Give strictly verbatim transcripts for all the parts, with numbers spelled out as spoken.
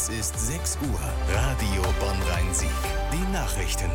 Es ist sechs Uhr. Radio Bonn-Rhein-Sieg. Die Nachrichten.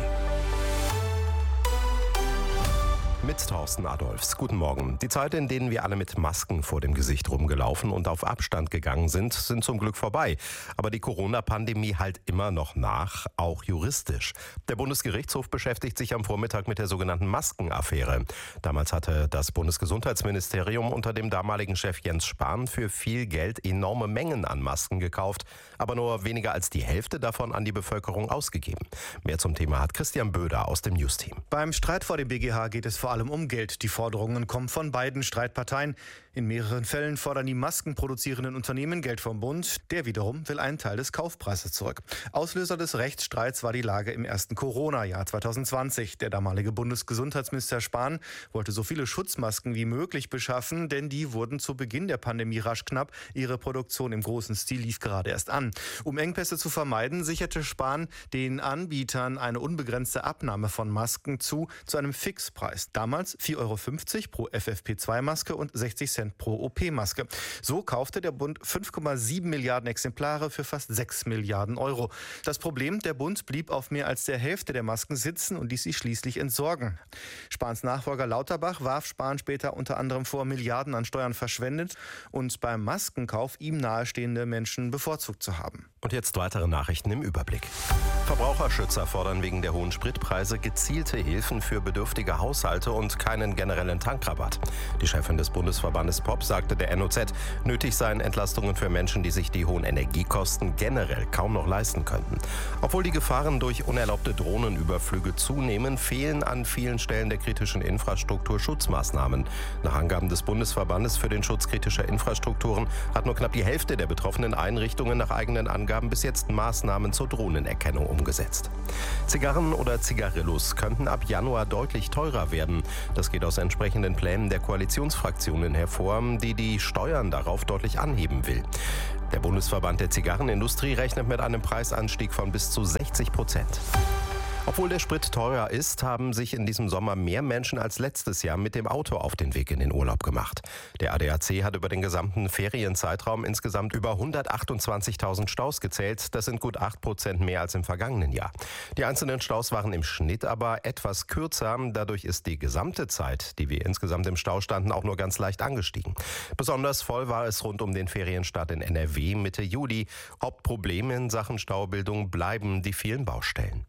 Mit Thorsten Adolfs. Guten Morgen. Die Zeit, in denen wir alle mit Masken vor dem Gesicht rumgelaufen und auf Abstand gegangen sind, sind zum Glück vorbei. Aber die Corona-Pandemie halt immer noch nach, auch juristisch. Der Bundesgerichtshof beschäftigt sich am Vormittag mit der sogenannten Maskenaffäre. Damals hatte das Bundesgesundheitsministerium unter dem damaligen Chef Jens Spahn für viel Geld enorme Mengen an Masken gekauft, aber nur weniger als die Hälfte davon an die Bevölkerung ausgegeben. Mehr zum Thema hat Christian Böder aus dem News-Team. Beim Streit vor dem B G H geht es vor allem um Geld. Die Forderungen kommen von beiden Streitparteien. In mehreren Fällen fordern die maskenproduzierenden Unternehmen Geld vom Bund. Der wiederum will einen Teil des Kaufpreises zurück. Auslöser des Rechtsstreits war die Lage im ersten Corona-Jahr zwanzig zwanzig. Der damalige Bundesgesundheitsminister Spahn wollte so viele Schutzmasken wie möglich beschaffen, denn die wurden zu Beginn der Pandemie rasch knapp. Ihre Produktion im großen Stil lief gerade erst an. Um Engpässe zu vermeiden, sicherte Spahn den Anbietern eine unbegrenzte Abnahme von Masken zu, zu einem Fixpreis. Damals vier Euro fünfzig pro F F P zwei Maske und sechzig Cent pro O P-Maske. So kaufte der Bund fünf Komma sieben Milliarden Exemplare für fast sechs Milliarden Euro. Das Problem, der Bund blieb auf mehr als der Hälfte der Masken sitzen und ließ sie schließlich entsorgen. Spahns Nachfolger Lauterbach warf Spahn später unter anderem vor, Milliarden an Steuern verschwendet und beim Maskenkauf ihm nahestehende Menschen bevorzugt zu haben. Und jetzt weitere Nachrichten im Überblick. Verbraucherschützer fordern wegen der hohen Spritpreise gezielte Hilfen für bedürftige Haushalte und keinen generellen Tankrabatt. Die Chefin des Bundesverbandes P O P sagte der N O Z, nötig seien Entlastungen für Menschen, die sich die hohen Energiekosten generell kaum noch leisten könnten. Obwohl die Gefahren durch unerlaubte Drohnenüberflüge zunehmen, fehlen an vielen Stellen der kritischen Infrastruktur Schutzmaßnahmen. Nach Angaben des Bundesverbandes für den Schutz kritischer Infrastrukturen hat nur knapp die Hälfte der betroffenen Einrichtungen nach eigenen Angaben bis jetzt Maßnahmen zur Drohnenerkennung umgesetzt. Zigarren oder Zigarillos könnten ab Januar deutlich teurer werden. Das geht aus entsprechenden Plänen der Koalitionsfraktionen hervor, die die Steuern darauf deutlich anheben will. Der Bundesverband der Zigarrenindustrie rechnet mit einem Preisanstieg von bis zu sechzig Prozent. Obwohl der Sprit teurer ist, haben sich in diesem Sommer mehr Menschen als letztes Jahr mit dem Auto auf den Weg in den Urlaub gemacht. Der A D A C hat über den gesamten Ferienzeitraum insgesamt über hundertachtundzwanzigtausend Staus gezählt. Das sind gut acht Prozent mehr als im vergangenen Jahr. Die einzelnen Staus waren im Schnitt aber etwas kürzer. Dadurch ist die gesamte Zeit, die wir insgesamt im Stau standen, auch nur ganz leicht angestiegen. Besonders voll war es rund um den Ferienstart in N R W Mitte Juli. Hauptprobleme in Sachen Staubildung bleiben die vielen Baustellen.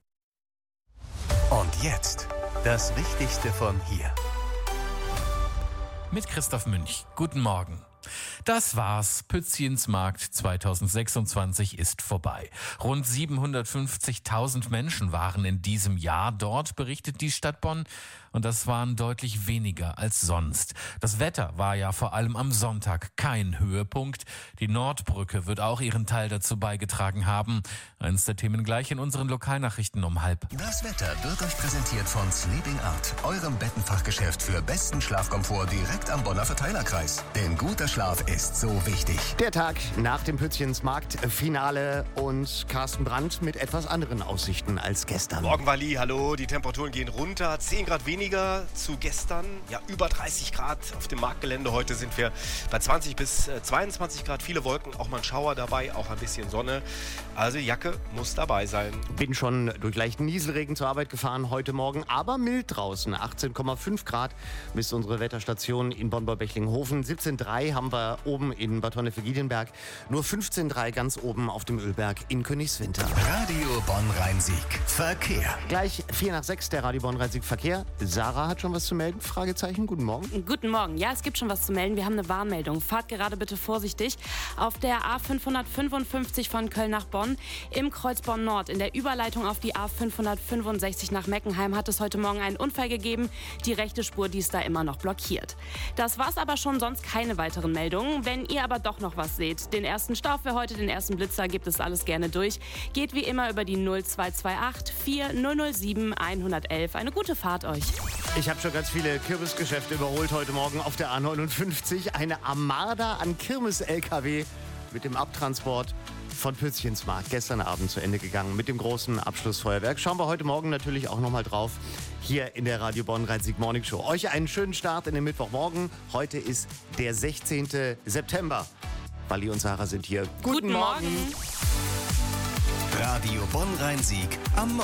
Und jetzt das Wichtigste von hier. Mit Christoph Münch. Guten Morgen. Das war's. Pützchensmarkt zwanzig sechsundzwanzig ist vorbei. Rund siebenhundertfünfzigtausend Menschen waren in diesem Jahr dort, berichtet die Stadt Bonn. Und das waren deutlich weniger als sonst. Das Wetter war ja vor allem am Sonntag kein Höhepunkt. Die Nordbrücke wird auch ihren Teil dazu beigetragen haben. Eins der Themen gleich in unseren Lokalnachrichten um halb. Das Wetter wird euch präsentiert von Sleeping Art, eurem Bettenfachgeschäft für besten Schlafkomfort direkt am Bonner Verteilerkreis. Denn guter Schlaf ist so wichtig. Der Tag nach dem Pützchensmarkt, Finale und Carsten Brandt mit etwas anderen Aussichten als gestern. Morgen, Wally, hallo. Die Temperaturen gehen runter, zehn Grad weniger zu gestern. Ja, über dreißig Grad auf dem Marktgelände. Heute sind wir bei zwanzig bis zweiundzwanzig Grad. Viele Wolken, auch mal ein Schauer dabei, auch ein bisschen Sonne. Also Jacke muss dabei sein. Bin schon durch leichten Nieselregen zur Arbeit gefahren heute Morgen, aber mild draußen. achtzehn Komma fünf Grad bis unsere Wetterstation in Bonn-Bechlinghofen. siebzehn Komma drei haben wir oben in Bad Honnef-Giedenberg. Nur fünfzehn Komma drei ganz oben auf dem Ölberg in Königswinter. Radio Bonn-Rhein-Sieg. Verkehr. Gleich vier nach sechs der Radio Bonn-Rhein-Sieg Verkehr. Sarah hat schon was zu melden? Fragezeichen. Guten Morgen. Guten Morgen. Ja, es gibt schon was zu melden. Wir haben eine Warnmeldung. Fahrt gerade bitte vorsichtig. Auf der A fünfhundertfünfundfünfzig von Köln nach Bonn, im Kreuz Bonn Nord, in der Überleitung auf die A fünfhundertfünfundsechzig nach Meckenheim, hat es heute Morgen einen Unfall gegeben. Die rechte Spur, die ist da immer noch blockiert. Das war's aber schon, sonst keine weiteren Meldungen. Wenn ihr aber doch noch was seht, den ersten Stau für heute, den ersten Blitzer, gibt es alles gerne durch. Geht wie immer über die null zwei zwei acht vier null null sieben eins eins eins. Eine gute Fahrt euch. Ich habe schon ganz viele Kirmesgeschäfte überholt heute Morgen auf der A neunundfünfzig. Eine Armada an Kirmes-L K W mit dem Abtransport von Pützchensmarkt gestern Abend zu Ende gegangen mit dem großen Abschlussfeuerwerk. Schauen wir heute Morgen natürlich auch nochmal drauf hier in der Radio Bonn-Rhein-Sieg Morning Show. Euch einen schönen Start in den Mittwochmorgen. Heute ist der sechzehnten September. Wally und Sarah sind hier. Guten, Guten Morgen. Morgen. Radio Bonn-Rhein-Sieg am Morgen.